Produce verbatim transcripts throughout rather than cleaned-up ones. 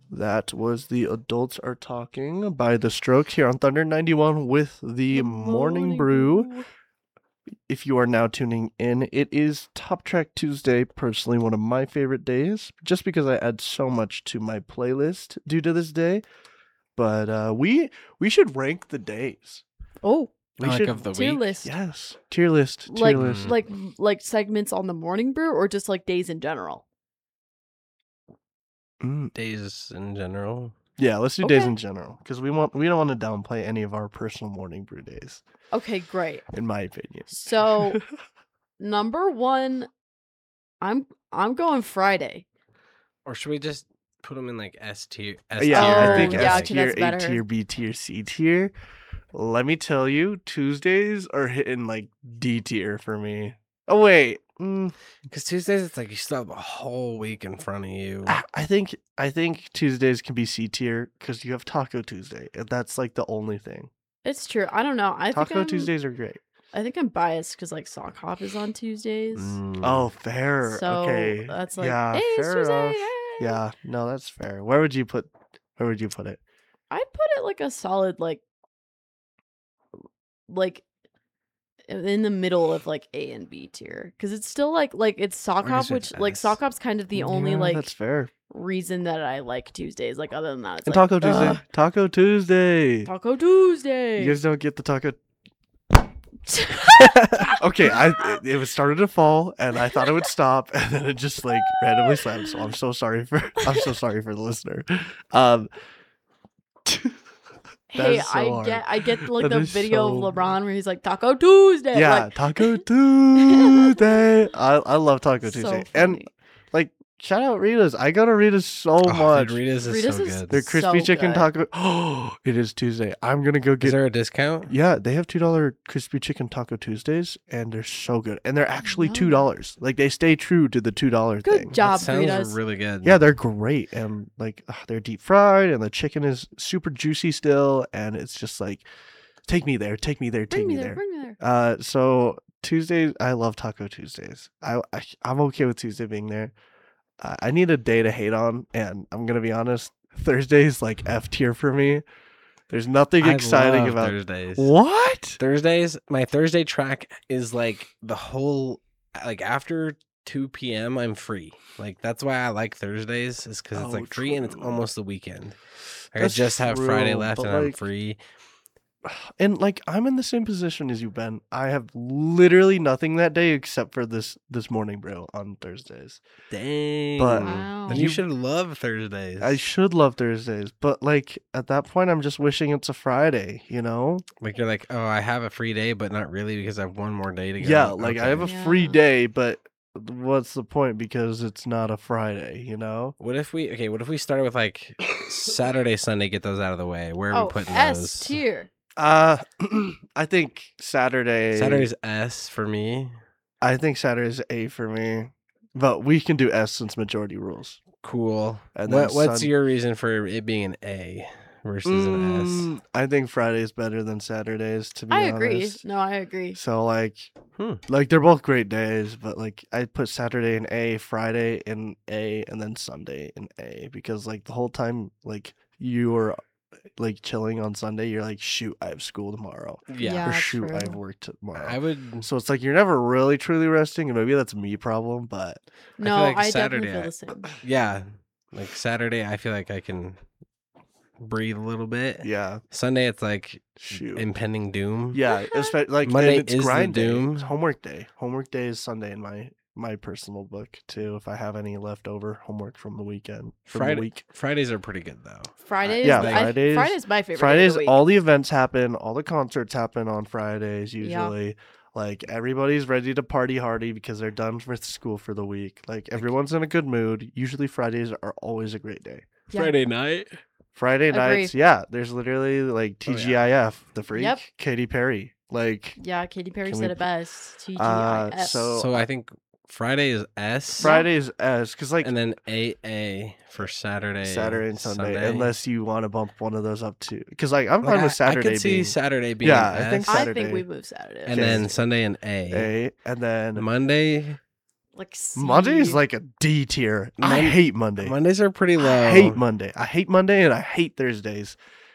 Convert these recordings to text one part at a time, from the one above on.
That was the Adults Are Talking by The Strokes here on Thunder ninety-one with the, The Morning, Morning Brew. Brew. If you are now tuning in, it is Top Track Tuesday, personally one of my favorite days, just because I add so much to my playlist due to this day. But uh, we we should rank the days. Oh, We Like should of the tier week? list. yes, tier list, tier Like list. like like segments on the Morning Brew or just like days in general? Mm. Days in general. Yeah, let's do days Okay. in general because we want we don't want to downplay any of our personal Morning Brew days, Okay, great. in my opinion. So number one, I'm I'm going Friday. Or should we just put them in like S tier? S yeah, tier I think Oh, yeah, S okay, tier, that's A better. tier, B tier, C tier. Let me tell you, Tuesdays are hitting like D tier for me. Oh wait, mm, Because Tuesdays, it's like you still have a whole week in front of you. I I think I think Tuesdays can be C tier because you have Taco Tuesday, and that's like the only thing. It's true. I don't know. I think Taco I'm, Tuesdays are great. I think I'm biased because like Sock Hop is on Tuesdays. Mm. Oh, fair. So okay, that's like, yeah, hey, it's fair Tuesday. enough. Hey. Yeah, no, that's fair. Where would you put? Where would you put it? I'd put it like a solid like like in the middle of like A and B tier because it's still like like it's Sock Or you Hop, said which like S. Sock Hop's kind of the only Yeah, like that's fair. reason that I like Tuesdays. Like other than that, it's And like, Taco Tuesday. ugh, Taco Tuesday. Taco Tuesday. You guys don't get the taco. Okay, I it, it was started to fall, and I thought it would stop, and then it just like randomly stopped. So I'm so sorry for I'm so sorry for the listener. Um, Hey, is so I hard. get I get like That the is video so- of LeBron where he's like Taco Tuesday. yeah, like, Taco Tuesday. I I love Taco so Tuesday, funny. and like shout out Rita's. I go to Rita's so Oh, much. dude, Rita's is Rita's so is- good. Their crispy so chicken good. taco. Oh, it is Tuesday. I'm gonna go Is get. there a discount? Yeah, they have two dollar crispy chicken taco Tuesdays, and they're so good. And they're actually Yum. two dollars. Like they stay true to the two dollar Good thing. job, That sounds Fritas. really good. Yeah, they're great, and like ugh, they're deep fried, and the chicken is super juicy still, and it's just like, take me there, take me there, take Bring me me there, there. bring me there. Uh, so Tuesdays, I love Taco Tuesdays. I, I I'm okay with Tuesday being there. Uh, I need a day to hate on, and I'm gonna be honest. Thursday's like F tier for me. There's nothing I exciting love about Thursdays. what. Thursdays, my Thursday track is like the whole, like after two p.m. I'm free. Like that's why I like Thursdays, is because it's Oh, like free and it's true. almost the weekend. Like That's I just have Friday true, left but, and I'm like, free. And like I'm in the same position as you, Ben. I have literally nothing that day except for this this morning brew on Thursdays. Dang. But Wow. Then you- you should love Thursdays. I should love Thursdays, but like at that point, I'm just wishing it's a Friday. You know? Like you're like, oh, I have a free day, but not really because I have one more day to go. Yeah, like I have a Okay. free Yeah. day, but what's the point? Because it's not a Friday. You know? What if we okay? What if we started with like Saturday, Sunday? Get those out of the way. Where are Oh, we putting S those? tier. Uh, I think Saturday. Saturday's S for me. I think Saturday's A for me, but we can do S since majority rules. Cool. And then What, what's Sun- your reason for it being an A versus an S? Mm, I think Friday's better than Saturdays. To be I agree. honest. No, I agree. So like, Hmm. like they're both great days, but like I put Saturday in A, Friday in A, and then Sunday in A because like the whole time like you were like chilling on Sunday, you're like, shoot, I have school tomorrow, Yeah. Yeah. or shoot, I true. have work tomorrow. I would. So it's like you're never really truly resting, and maybe that's a me problem, but No, like I Saturday, definitely feel I- the same. Yeah. Like Saturday, I feel like I can breathe a little bit. yeah, Sunday, it's like shoot. impending doom. Yeah, especially like Monday and it's is the grind day. doom. It's homework day. Homework day is Sunday in my my personal book too. If I have any leftover homework from the weekend, from Friday- the week. Fridays are pretty good though. Fridays, yeah, I- Fridays- Friday's my favorite. Fridays, day of the week. all the events happen, all the concerts happen on Fridays usually. Like everybody's ready to party hardy because they're done with school for the week. Like everyone's in a good mood. Usually Fridays are always a great day. Yeah. Friday night. Friday Agree. nights, yeah. There's literally like Oh, yeah. T G I F, the freak, Yep. Katy Perry. Like Yeah, Katy Perry Can said we it best. T G uh, I F. so So I think Friday is S. Fridays as because like And then A A for Saturday. Saturday and Sunday, unless you want to bump one of those up too. Because like I'm Like, fine I, with Saturday I could see being Saturday being Yeah, I S, think I Saturday. think we move Saturday. and Okay. then Sunday and A. A, and then Monday, Like C. Monday is like a D tier. I Mon- hate Monday. Mondays are pretty low. I hate Monday. I hate Monday and I hate Thursdays.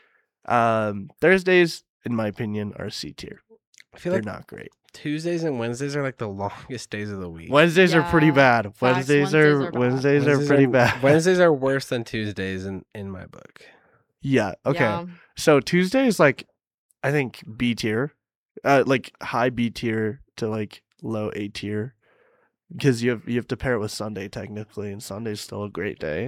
Um, Thursdays, in my opinion, are C tier. I feel They're like not great. Tuesdays and Wednesdays are like the longest days of the week. Wednesdays are pretty Yeah, bad. facts. Wednesdays, Wednesdays are are bad. Wednesdays, are Wednesdays pretty are, bad. Wednesdays are worse than Tuesdays in, in my book. Yeah. Okay. Yeah. So Tuesday is like, I think B tier, uh, like high B tier to like low A tier, because you have you have to pair it with Sunday technically, and Sunday's still a great day.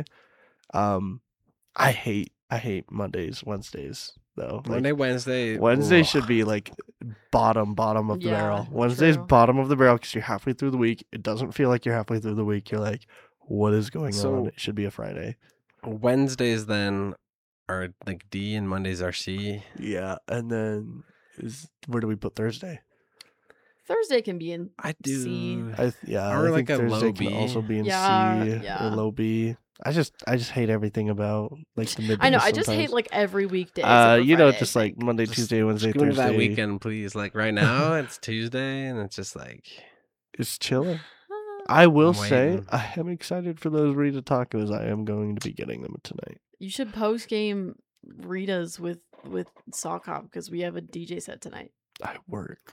Um, I hate I hate Mondays, Wednesdays though. Like, Monday, Wednesday. Wednesday ugh. should be like bottom bottom of the Yeah, barrel. Wednesday's true. bottom of the barrel because you're halfway through the week. It doesn't feel like you're halfway through the week. You're like, what is going So- on? It should be a Friday. Wednesdays then are like D and Mondays are C. Yeah, and then is where do we put Thursday? Thursday can be in I do. C. I th- yeah, Or I like think a low Thursday can B. also be in Yeah, C yeah. or low B. I just I just hate everything about like the midday. I know. I just hate like every weekday. uh except for you know Friday, just I like think. Monday, Just- Tuesday, Wednesday, Just give me Thursday. that weekend, please. Like right now, it's Tuesday, and it's just like It's chilling. Uh, I will I'm say waiting. I am excited for those Rita tacos. I am going to be getting them tonight. You should post game Ritas with with Sock Hop because we have a D J set tonight. I work.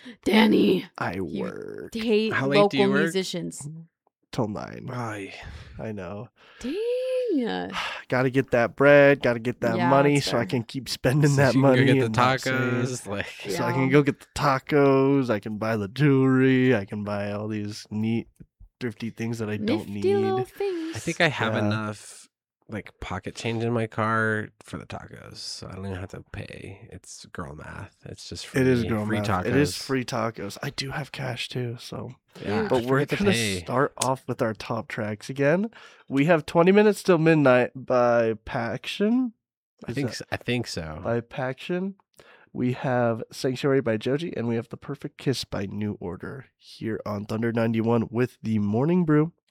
Danny, I You- work hate How late do you local work? musicians. till nine. Ay. I know. Dang. Got to get that bread. Got to get that Yeah, money that's so I fair. can keep spending So that you can money. go get the and not save. tacos. Like So I can Yeah. go get the tacos. I can buy the jewelry. I can buy all these neat, thrifty things that I don't Nifty little need. things. I think I have Yeah. enough like pocket change in my car for the tacos, so I don't even have to pay. It's girl math. It's just free. It is girl free math. tacos. It is free tacos. I do have cash too, so. Yeah, But But just we're forget to gonna pay. start off with our top tracks again. We have twenty minutes till midnight by Paction. I Is think that- so, I think so. by Paction. We have Sanctuary by Joji, and we have The Perfect Kiss by New Order here on Thunder ninety-one with the Morning Brew.